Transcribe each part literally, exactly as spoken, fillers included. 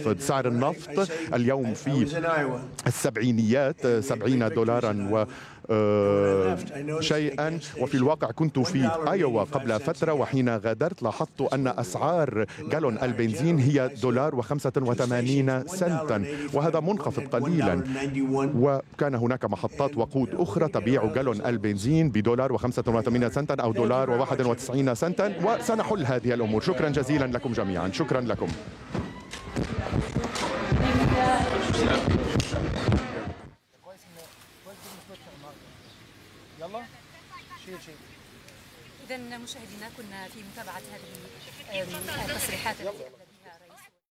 ينخفض. سعر النفط اليوم في السبعينيات، سبعين دولارا و شيئا، وفي الواقع كنت في أيوا قبل فترة، وحين غادرت لاحظت أن أسعار جالون البنزين هي دولار وخمسة وثمانين سنتا، وهذا منخفض قليلا. وكان هناك محطات وقود أخرى تبيع جالون البنزين بدولار وخمسة وثمانين سنتا أو دولار وواحد وتسعين سنتا، وسنحل هذه الأمور. شكرا جزيلا لكم جميعا. شكرا لكم. يلا شيل شيل. إذا مشاهدينا كنا في متابعة هذه التصريحات التي أبدى بها رئيس.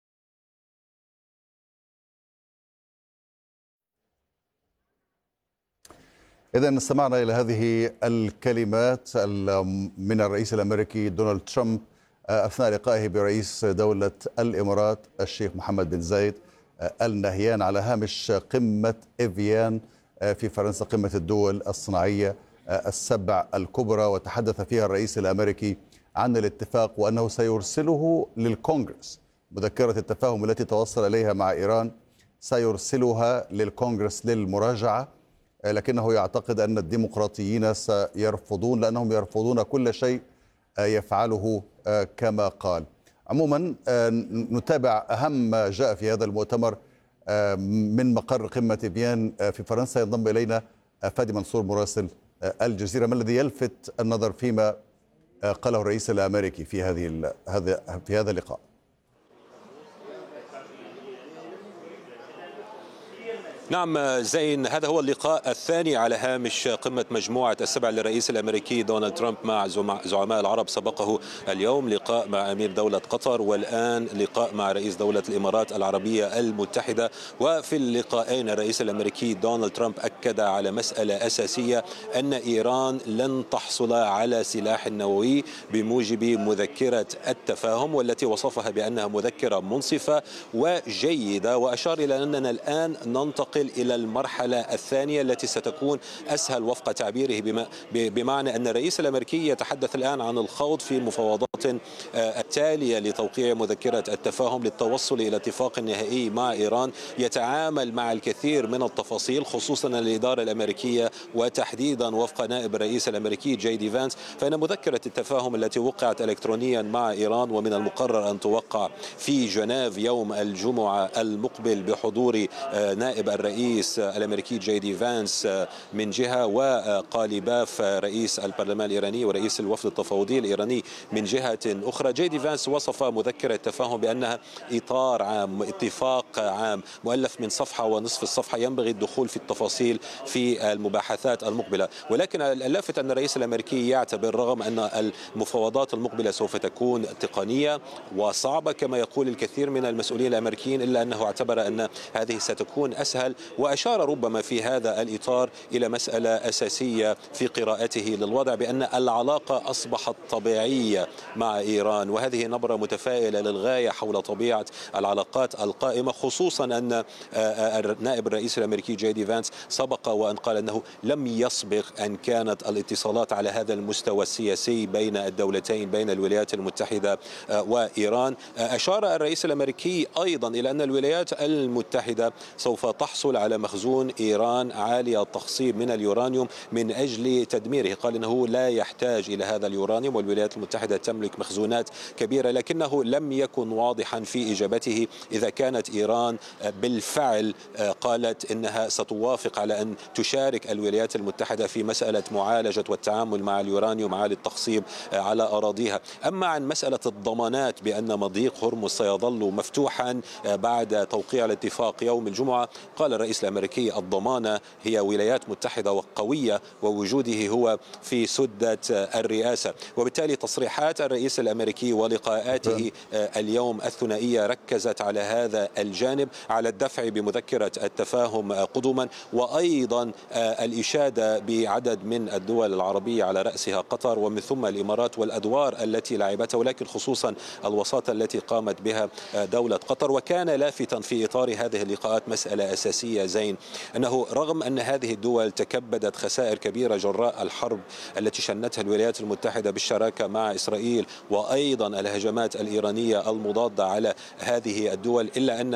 إذا استمعنا إلى هذه الكلمات من الرئيس الأمريكي دونالد ترامب أثناء لقائه برئيس دولة الإمارات الشيخ محمد بن زايد آل نهيان على هامش قمة إفيان في فرنسا، قمة الدول الصناعية السبع الكبرى. وتحدث فيها الرئيس الأمريكي عن الاتفاق وأنه سيرسله للكونغرس. مذكرة التفاهم التي توصل إليها مع إيران سيرسلها للكونغرس للمراجعة، لكنه يعتقد أن الديمقراطيين سيرفضون، لأنهم يرفضون كل شيء يفعله كما قال. عموما نتابع أهم ما جاء في هذا المؤتمر من مقر قمة إفيان في فرنسا. ينضم إلينا فادي منصور مراسل الجزيرة. ما الذي يلفت النظر فيما قاله الرئيس الأمريكي في هذه هذا في هذا اللقاء؟ نعم زين، هذا هو اللقاء الثاني على هامش قمة مجموعة السبع للرئيس الأمريكي دونالد ترامب مع زعماء العرب. سبقه اليوم لقاء مع أمير دولة قطر، والآن لقاء مع رئيس دولة الإمارات العربية المتحدة. وفي اللقاءين الرئيس الأمريكي دونالد ترامب أكد على مسألة أساسية، أن إيران لن تحصل على سلاح نووي بموجب مذكرة التفاهم، والتي وصفها بأنها مذكرة منصفة وجيدة. وأشار إلى أننا الآن ننتقل إلى المرحلة الثانية التي ستكون أسهل وفق تعبيره، بما بمعنى أن الرئيس الأمريكي يتحدث الآن عن الخوض في مفاوضات التالية لتوقيع مذكرة التفاهم للتوصل إلى اتفاق نهائي مع إيران يتعامل مع الكثير من التفاصيل، خصوصا الإدارة الأمريكية وتحديدا وفق نائب الرئيس الأمريكي جي دي فانس، فإن مذكرة التفاهم التي وقعت إلكترونيا مع إيران ومن المقرر أن توقع في جنيف يوم الجمعة المقبل بحضور نائب الرئيس الأمريكي جي دي فانس من جهة، وقالباف رئيس البرلمان الإيراني ورئيس الوفد التفاوضي الإيراني من جهة أخرى. جي دي فانس وصف مذكرة التفاهم بأنها إطار عام، اتفاق عام مؤلف من صفحة ونصف الصفحة، ينبغي الدخول في التفاصيل في المباحثات المقبلة. ولكن اللافت أن الرئيس الأمريكي يعتبر رغم أن المفاوضات المقبلة سوف تكون تقنية وصعبة كما يقول الكثير من المسؤولين الأمريكيين، إلا أنه اعتبر أن هذه ستكون أسهل. وأشار ربما في هذا الإطار إلى مسألة أساسية في قراءته للوضع، بأن العلاقة أصبحت طبيعية مع إيران، وهذه نبرة متفائلة للغاية حول طبيعة العلاقات القائمة، خصوصا أن نائب الرئيس الأمريكي جي دي فانس سبق وأن قال أنه لم يسبق أن كانت الاتصالات على هذا المستوى السياسي بين الدولتين، بين الولايات المتحدة وإيران. أشار الرئيس الأمريكي أيضا إلى أن الولايات المتحدة سوف تحصل على مخزون إيران عالي التخصيب من اليورانيوم من أجل تدميره. قال إنه لا يحتاج إلى هذا اليورانيوم، والولايات المتحدة تملك مخزونات كبيرة، لكنه لم يكن واضحا في إجابته إذا كانت إيران بالفعل قالت إنها ستوافق على أن تشارك الولايات المتحدة في مسألة معالجة والتعامل مع اليورانيوم عالي التخصيب على أراضيها. أما عن مسألة الضمانات بأن مضيق هرمز سيظل مفتوحا بعد توقيع الاتفاق يوم الجمعة، قال الرئيس الأمريكي الضمانة هي ولايات متحدة وقوية ووجوده هو في سدة الرئاسة. وبالتالي تصريحات الرئيس الأمريكي ولقاءاته اليوم الثنائية ركزت على هذا الجانب، على الدفع بمذكرة التفاهم قدما، وأيضا الإشادة بعدد من الدول العربية على رأسها قطر ومن ثم الإمارات والأدوار التي لعبتها، ولكن خصوصا الوساطة التي قامت بها دولة قطر. وكان لافتا في إطار هذه اللقاءات مسألة أساسية زين، أنه رغم أن هذه الدول تكبدت خسائر كبيرة جراء الحرب التي شنتها الولايات المتحدة بالشراكة مع إسرائيل وأيضا الهجمات الإيرانية المضادة على هذه الدول، إلا أن